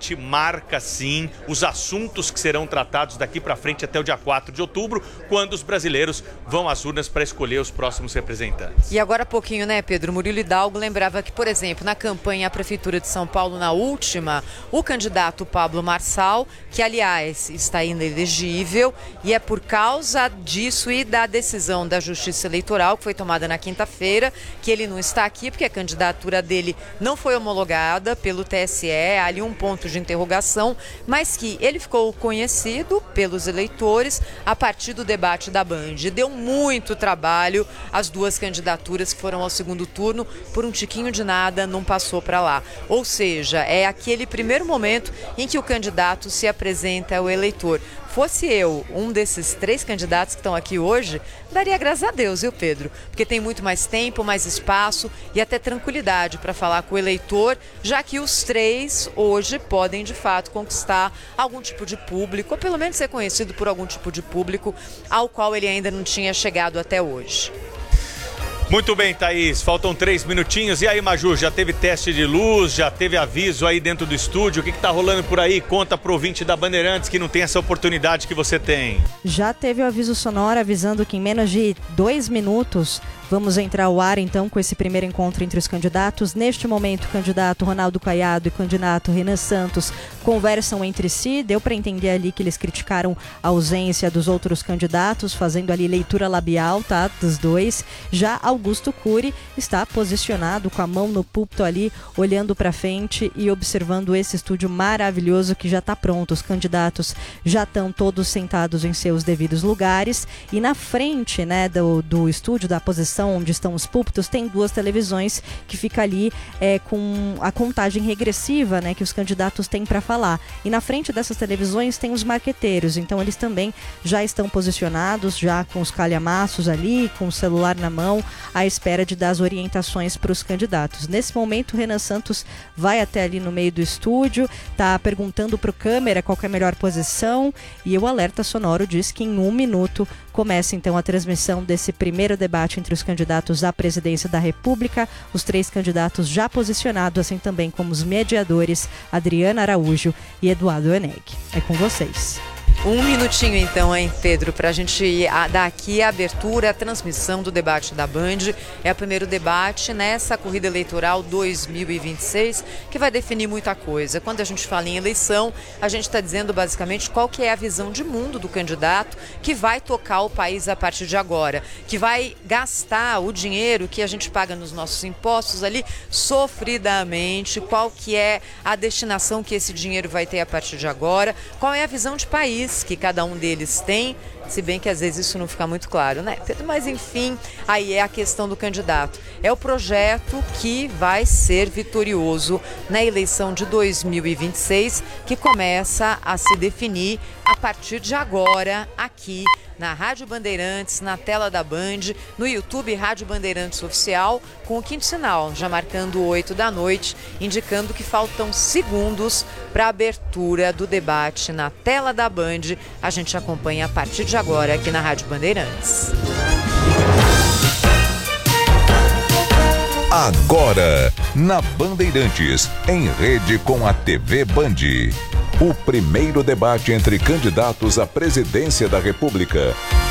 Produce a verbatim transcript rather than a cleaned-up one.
debate marca, sim, os assuntos que serão tratados daqui para frente até o dia quatro de outubro, quando os brasileiros vão às urnas para escolher os próximos representantes. E agora há pouquinho, né, Pedro? Murilo Hidalgo lembrava que, por exemplo, na campanha à Prefeitura de São Paulo, na última, o candidato Pablo Marçal, que, aliás, está inelegível, e é por causa disso e da decisão da Justiça Eleitoral, que foi tomada na quinta-feira, que ele não está aqui, porque a candidatura dele não foi homologada pelo T S E, há ali um ponto de interrogação, mas que ele ficou conhecido pelos eleitores a partir do debate da Band. Deu muito trabalho as duas candidaturas que foram ao segundo turno, por um tiquinho de nada não passou para lá. Ou seja, é aquele primeiro momento em que o candidato se apresenta ao eleitor. Fosse eu um desses três candidatos que estão aqui hoje, daria graças a Deus, viu, Pedro? Porque tem muito mais tempo, mais espaço e até tranquilidade para falar com o eleitor, já que os três hoje podem, de fato, conquistar algum tipo de público, ou pelo menos ser conhecido por algum tipo de público ao qual ele ainda não tinha chegado até hoje. Muito bem, Thaís, faltam três minutinhos. E aí, Maju, já teve teste de luz, já teve aviso aí dentro do estúdio? O que está rolando por aí? Conta pro ouvinte da Bandeirantes que não tem essa oportunidade que você tem. Já teve o aviso sonoro avisando que em menos de dois minutos vamos entrar ao ar, então, com esse primeiro encontro entre os candidatos. Neste momento, o candidato Ronaldo Caiado e o candidato Renan Santos conversam entre si. Deu para entender ali que eles criticaram a ausência dos outros candidatos, fazendo ali leitura labial, tá, dos dois. Já Augusto Cury está posicionado com a mão no púlpito ali, olhando para frente e observando esse estúdio maravilhoso que já está pronto. Os candidatos já estão todos sentados em seus devidos lugares. E na frente, né, do, do estúdio, da posição onde estão os púlpitos, tem duas televisões que fica ali é, com a contagem regressiva, né, que os candidatos têm para falar. E na frente dessas televisões tem os marqueteiros, então eles também já estão posicionados, já com os calhamaços ali, com o celular na mão, à espera de dar as orientações para os candidatos. Nesse momento, o Renan Santos vai até ali no meio do estúdio, tá perguntando para o câmera qual que é a melhor posição, e o alerta sonoro diz que em um minuto começa então a transmissão desse primeiro debate entre os candidatos à presidência da República, os três candidatos já posicionados, assim também como os mediadores Adriana Araújo e Eduardo Eneg. É com vocês. Um minutinho então, hein, Pedro, para a gente dar aqui a abertura, a transmissão do debate da Band. É o primeiro debate nessa corrida eleitoral dois mil e vinte e seis, que vai definir muita coisa. Quando a gente fala em eleição, a gente está dizendo basicamente qual que é a visão de mundo do candidato que vai tocar o país a partir de agora, que vai gastar o dinheiro que a gente paga nos nossos impostos ali sofridamente, qual que é a destinação que esse dinheiro vai ter a partir de agora, qual é a visão de país que cada um deles tem, se bem que às vezes isso não fica muito claro, né, Pedro? Mas enfim, aí é a questão do candidato. É o projeto que vai ser vitorioso na eleição de dois mil e vinte e seis, que começa a se definir a partir de agora, aqui na Rádio Bandeirantes, na tela da Band, no YouTube Rádio Bandeirantes Oficial, com o quinto sinal, já marcando oito da noite, indicando que faltam segundos para a abertura do debate na tela da Band. A gente acompanha a partir de agora aqui na Rádio Bandeirantes. Agora, na Bandeirantes, em rede com a T V Band. O primeiro debate entre candidatos à presidência da República.